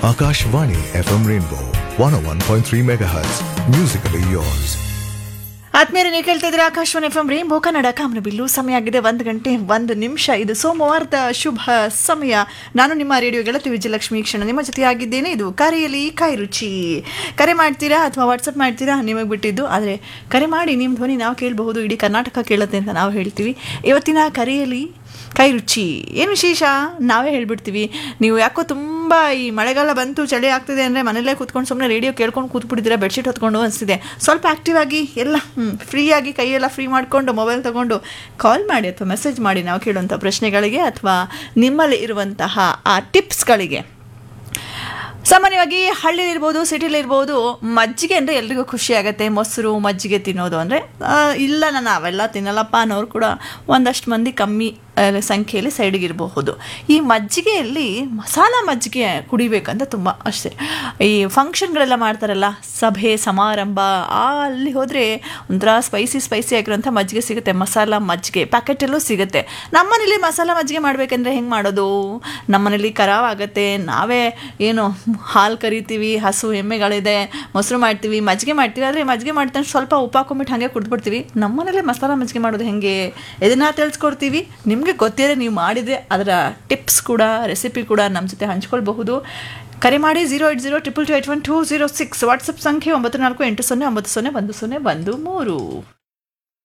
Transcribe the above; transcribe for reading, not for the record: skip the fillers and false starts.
Akashvani FM Rainbow 101.3 MHz. Musically yours. ಆದ್ಮೇಲೆ ನೀವು ಕೇಳ್ತಾ ಇದ್ರೆ Akashvani F M rainbow Kannada ಕಾಮನಬಿಲ್ಲು. ಸಮಯ ಆಗಿದೆ 1:01. ಇದು ಸೋಮವಾರದ ಶುಭ ಸಮಯ. ನಾನು ನಿಮ್ಮ ರೇಡಿಯೋ ಗೆಳತಿ ವಿಜಯಲಕ್ಷ್ಮಿ ಕ್ಷಣ ನಿಮ್ಮ ಜೊತೆ ಆಗಿದ್ದೇನೆ. ಇದು ಕರೆಯಲ್ಲಿ ಕೈ ರುಚಿ. ಕರೆ ಮಾಡ್ತೀರಾ ಅಥವಾ ವಾಟ್ಸಪ್ ಮಾಡ್ತೀರಾ ನಿಮಗೆ ಬಿಟ್ಟಿದ್ದು. ಆದರೆ ಕರೆ ಮಾಡಿ ನಿಮ್ಮ ಧ್ವನಿ ನಾವು ಕೇಳಬಹುದು. ಇಡೀ ಕರ್ನಾಟಕ ಕೇಳುತ್ತೆ ಅಂತ ನಾವು ಹೇಳ್ತೀವಿ. ಇವತ್ತಿನ ಕರೆಯಲ್ಲಿ ಕೈ ರುಚಿ ಏನು ವಿಶೇಷ ನಾವೇ ಹೇಳ್ಬಿಡ್ತೀವಿ. ನೀವು ಯಾಕೋ ತುಂಬ ಈ ಮಳೆಗಾಲ ಬಂತು, ಚಳಿ ಆಗ್ತಿದೆ ಅಂದರೆ ಮನೆಯಲ್ಲೇ ಕೂತ್ಕೊಂಡು ಸುಮ್ಮನೆ ರೇಡಿಯೋ ಕೇಳ್ಕೊಂಡು ಕೂತ್ಬಿಟ್ಟಿದ್ದೀರಾ, ಬೆಡ್ಶೀಟ್ ಹೊತ್ಕೊಂಡು ಅನಿಸ್ತಿದೆ. ಸ್ವಲ್ಪ ಆ್ಯಕ್ಟಿವ್ ಆಗಿ ಎಲ್ಲ ಫ್ರೀಯಾಗಿ ಕೈಯೆಲ್ಲ ಫ್ರೀ ಮಾಡಿಕೊಂಡು ಮೊಬೈಲ್ ತೊಗೊಂಡು ಕಾಲ್ ಮಾಡಿ ಅಥವಾ ಮೆಸೇಜ್ ಮಾಡಿ ನಾವು ಕೇಳುವಂಥ ಪ್ರಶ್ನೆಗಳಿಗೆ ಅಥವಾ ನಿಮ್ಮಲ್ಲಿ ಇರುವಂತಹ ಆ ಟಿಪ್ಸ್ಗಳಿಗೆ. ಸಾಮಾನ್ಯವಾಗಿ ಹಳ್ಳಿಲಿರ್ಬೋದು ಸಿಟಿಲಿರ್ಬೋದು ಮಜ್ಜಿಗೆ ಅಂದರೆ ಎಲ್ರಿಗೂ ಖುಷಿ ಆಗುತ್ತೆ. ಮೊಸರು ಮಜ್ಜಿಗೆ ತಿನ್ನೋದು ಅಂದರೆ ಇಲ್ಲ ನಾನು ಅವೆಲ್ಲ ತಿನ್ನಲ್ಲಪ್ಪ ಅನ್ನೋರು ಕೂಡ ಒಂದಷ್ಟು ಮಂದಿ ಕಮ್ಮಿ ಸಂಖ್ಯೆಯಲ್ಲಿ ಸೈಡಿಗಿರಬಹುದು. ಈ ಮಜ್ಜಿಗೆಯಲ್ಲಿ ಮಸಾಲ ಮಜ್ಜಿಗೆ ಕುಡಿಬೇಕಂತ ತುಂಬ ಅಷ್ಟೇ. ಈ ಫಂಕ್ಷನ್ಗಳೆಲ್ಲ ಮಾಡ್ತಾರಲ್ಲ, ಸಭೆ ಸಮಾರಂಭ, ಅಲ್ಲಿ ಹೋದರೆ ಒಂಥರ ಸ್ಪೈಸಿ ಆಗಿರೋಂಥ ಮಜ್ಜಿಗೆ ಸಿಗುತ್ತೆ. ಮಸಾಲ ಮಜ್ಜಿಗೆ ಪ್ಯಾಕೆಟಲ್ಲೂ ಸಿಗುತ್ತೆ. ನಮ್ಮನೇಲಿ ಮಸಾಲ ಮಜ್ಜಿಗೆ ಮಾಡಬೇಕಂದ್ರೆ ಹೆಂಗೆ ಮಾಡೋದು? ನಮ್ಮನೇಲಿ ಕರಾವ್ ಆಗುತ್ತೆ. ನಾವೇ ಏನು ಹಾಲು ಕರಿತೀವಿ, ಹಸು ಎಮ್ಮೆಗಳಿದೆ, ಮೊಸರು ಮಾಡ್ತೀವಿ, ಮಜ್ಜಿಗೆ ಮಾಡ್ತೀವಿ. ಆದರೆ ಮಜ್ಜಿಗೆ ಮಾಡ್ತಾನೆ ಸ್ವಲ್ಪ ಉಪ್ಪು ಹಾಕೊಂಬಿಟ್ಟು ಹಾಗೆ ಕುಡಿದ್ಬಿಡ್ತೀವಿ. ನಮ್ಮನೇಲಿ ಮಸಾಲ ಮಜ್ಜಿಗೆ ಮಾಡೋದು ಹೆಂಗೆ ಇದನ್ನು ತಿಳಿಸ್ಕೊಡ್ತೀವಿ. ನಿಮಗೆ ಗೊತ್ತಿದೆ, ನೀವು ಮಾಡಿದರೆ ಅದರ ಟಿಪ್ಸ್ ಕೂಡ ರೆಸಿಪಿ ಕೂಡ ನಮ್ಮ ಜೊತೆ ಹಂಚ್ಕೊಳ್ಬಹುದು. ಕರೆ ಮಾಡಿ 08022812006. ವಾಟ್ಸಪ್ ಸಂಖ್ಯೆ 9480901013.